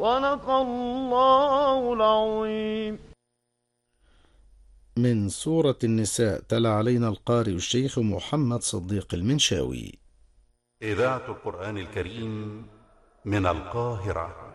صدق الله العظيم. من سورة النساء تلا علينا القارئ الشيخ محمد صديق المنشاوي. إذاعة القرآن الكريم من القاهرة.